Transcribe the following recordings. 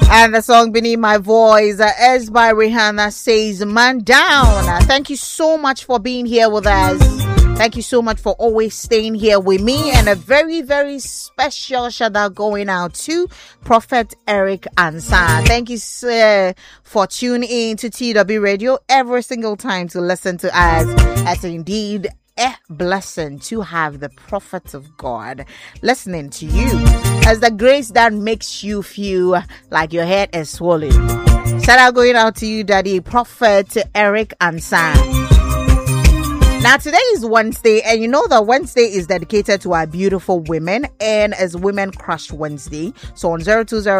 And the song Beneath My Voice is by Rihanna, says Man Down. Thank you so much for being here with us. Thank you so much for always staying here with me. And a very, very special shout out going out to Prophet Eric Ansah. Thank you for tuning in to TW Radio every single time to listen to us. It's indeed a blessing to have the prophet of God listening to you. As the grace that makes you feel like your head is swollen. Shout out going out to you, Daddy Prophet Eric Ansah. Now today is Wednesday, and you know that Wednesday is dedicated to our beautiful women and as Women Crush Wednesday. So on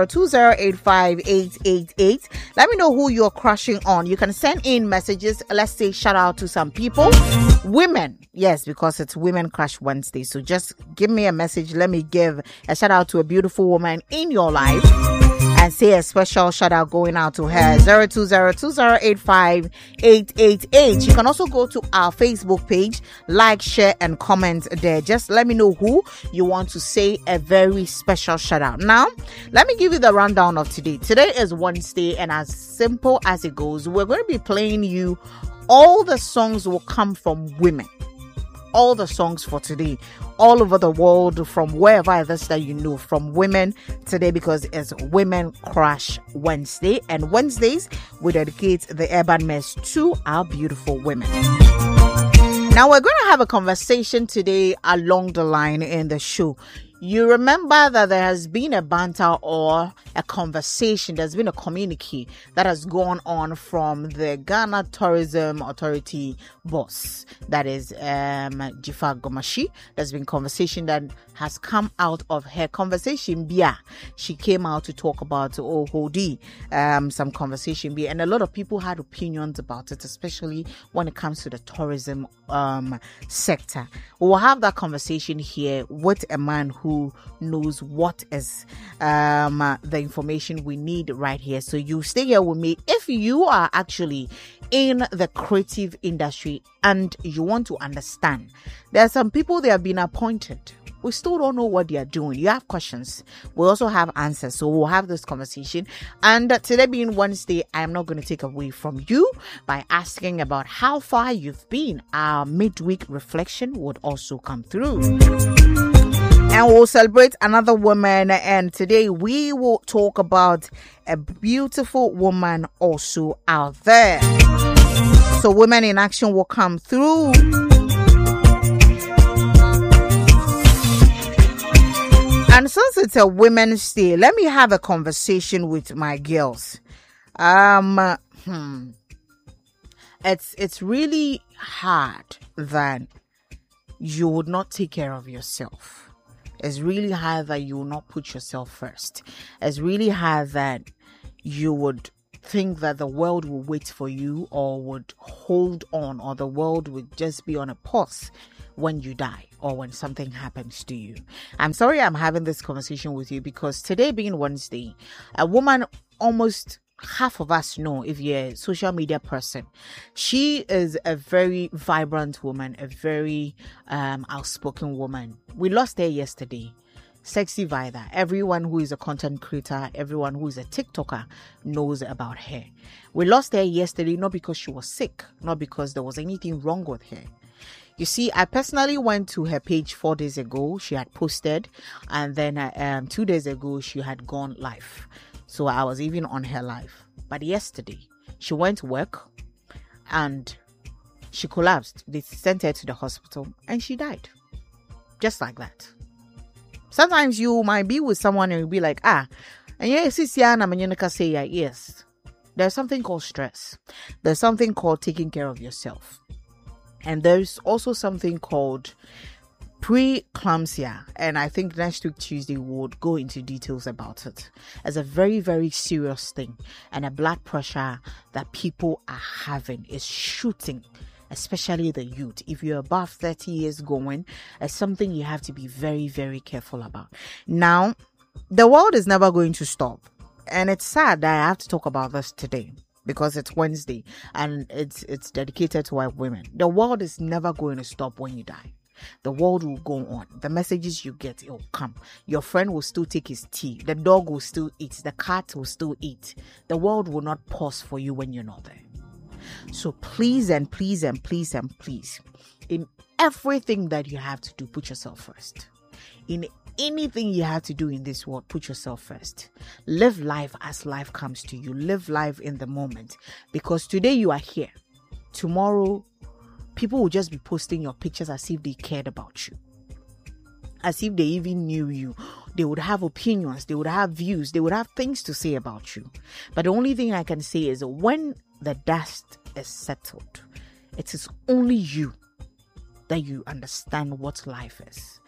0202085888, let me know who you're crushing on. You can send in messages. Let's say shout out to some people. Women, yes, because it's Women Crush Wednesday. So just give me a message. Let me give a shout out to a beautiful woman in your life. And say a special shout out going out to her. 0202085888. You can also go to our Facebook page, like, share, and comment there. Just let me know who you want to say a very special shout out. Now, let me give you the rundown of today. Today is Wednesday, and as simple as it goes, we're going to be playing you all the songs will come from women. All the songs for today, all over the world, from wherever it is that you know, from women today, because it's Women Crush Wednesday, and Wednesdays we dedicate the urban mess to our beautiful women. Now we're going to have a conversation today along the line in the show. You remember that there has been a banter or a conversation, there's been a communique that has gone on from the Ghana Tourism Authority boss, that is Jifa Gomashi. There's been conversation that has come out of her conversation. Bia, she came out to talk about Hodi, some conversation Bia, and a lot of people had opinions about it, especially when it comes to the tourism sector. We'll have that conversation here with a man who knows what is the information we need right here. So you stay here with me. If you are actually in the creative industry and you want to understand, there are some people that have been appointed. We still don't know what they are doing. You have questions. We also have answers. So we'll have this conversation. And today being Wednesday, I am not going to take away from you by asking about how far you've been. Our midweek reflection would also come through. And we'll celebrate another woman. And today we will talk about a beautiful woman also out there. So Women in Action will come through. And since it's a Women's Day, let me have a conversation with my girls. It's really hard that you would not take care of yourself. It's really hard that you will not put yourself first. It's really hard that you would think that the world will wait for you or would hold on, or the world would just be on a pause when you die or when something happens to you. I'm sorry I'm having this conversation with you because today being Wednesday, a woman almost half of us know, if you're a social media person, she is a very vibrant woman, a very outspoken woman. We lost her yesterday. Sexy Vida. Everyone who is a content creator, everyone who is a TikToker knows about her. We lost her yesterday, not because she was sick, not because there was anything wrong with her. You see, I personally went to her page 4 days ago. She had posted, and then 2 days ago, she had gone live. So I was even on her live. But yesterday, she went to work and she collapsed. They sent her to the hospital and she died. Just like that. Sometimes you might be with someone and you'll be like, and yes, yes. There's something called stress. There's something called taking care of yourself. And there's also something called preeclampsia, and I think next week Tuesday we'll go into details about it. It's a very, very serious thing, and a blood pressure that people are having is shooting, especially the youth. If you're above 30 years going, it's something you have to be very, very careful about. Now, the world is never going to stop, and it's sad that I have to talk about this today because it's Wednesday and it's dedicated to our women. The world is never going to stop when you die. The world will go on. The messages you get, it will come. Your friend will still take his tea. The dog will still eat. The cat will still eat. The world will not pause for you when you're not there. So please and please and please and please, in everything that you have to do, put yourself first. In anything you have to do in this world, put yourself first. Live life as life comes to you. Live life in the moment. Because today you are here. Tomorrow, people will just be posting your pictures as if they cared about you. As if they even knew you. They would have opinions. They would have views. They would have things to say about you. But the only thing I can say is when the dust is settled, it is only you that you understand what life is.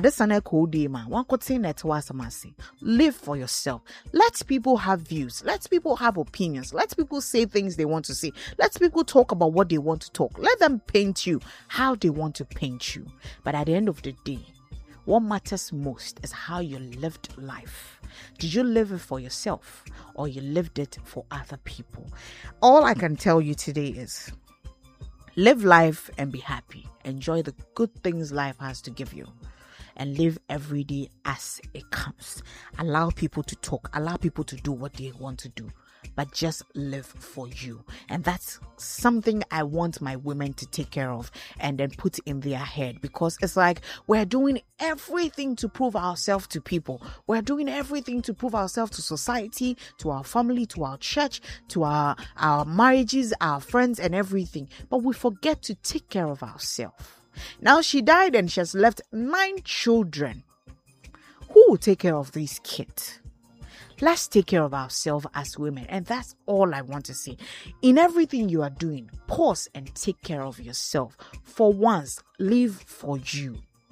Live for yourself. Let people have views. Let people have opinions. Let people say things they want to say. Let people talk about what they want to talk. Let them paint you how they want to paint you. But at the end of the day, what matters most is how you lived life. Did you live it for yourself or you lived it for other people? All I can tell you today is live life and be happy. Enjoy the good things life has to give you. And live every day as it comes. Allow people to talk. Allow people to do what they want to do. But just live for you. And that's something I want my women to take care of and then put in their head. Because it's like we're doing everything to prove ourselves to people. We're doing everything to prove ourselves to society, to our family, to our church, to our marriages, our friends and everything. But we forget to take care of ourselves. Now she died and she has left 9 children. Who will take care of these kids? Let's take care of ourselves as women. And that's all I want to say. In everything you are doing, pause and take care of yourself. For once, live for you.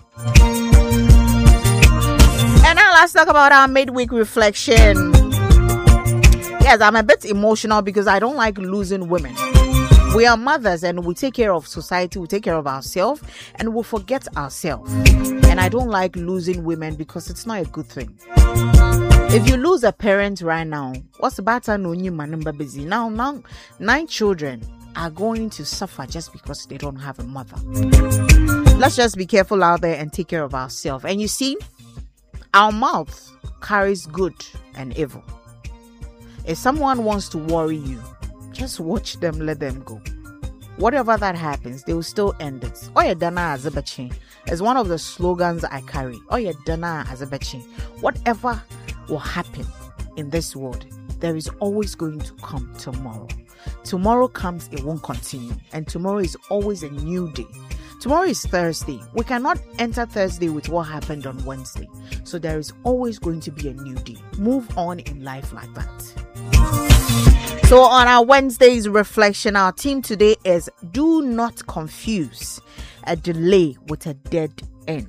And now let's talk about our midweek reflection. Yes, I'm a bit emotional because I don't like losing women. We are mothers and we take care of society, we take care of ourselves, and we forget ourselves. And I don't like losing women because it's not a good thing. If you lose a parent right now, what's the matter? Now 9 children are going to suffer just because they don't have a mother. Let's just be careful out there and take care of ourselves. And you see, our mouth carries good and evil. If someone wants to worry you, just watch them, let them go. Whatever that happens, they will still end it. Oye dana azabachi is one of the slogans I carry. Oye dana azabachi. Whatever will happen in this world, there is always going to come tomorrow. Tomorrow comes, it won't continue. And tomorrow is always a new day. Tomorrow is Thursday. We cannot enter Thursday with what happened on Wednesday. So there is always going to be a new day. Move on in life like that. So on our Wednesday's reflection, our theme today is do not confuse a delay with a dead end.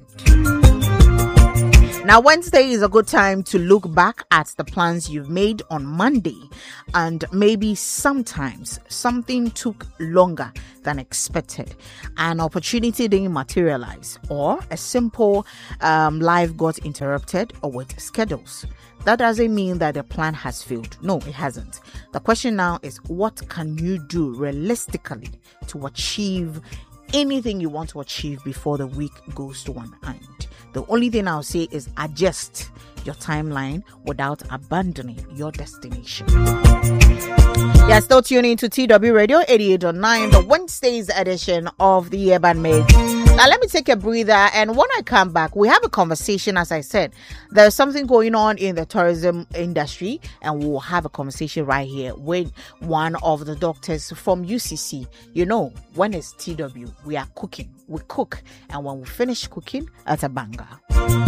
Now, Wednesday is a good time to look back at the plans you've made on Monday, and maybe sometimes something took longer than expected. An opportunity didn't materialize, or a simple life got interrupted, or with schedules. That doesn't mean that the plan has failed. No, it hasn't. The question now is, what can you do realistically to achieve anything you want to achieve before the week goes to an end? The only thing I'll say is adjust your timeline without abandoning your destination. Yeah, still tuning into TW Radio 88.9, the Wednesday's edition of the Urban Made. Now, let me take a breather, and when I come back, we have a conversation. As I said, there's something going on in the tourism industry, and we'll have a conversation right here with one of the doctors from UCC. You know, when it's TW, we are cooking. We cook, and when we finish cooking, it's a banger.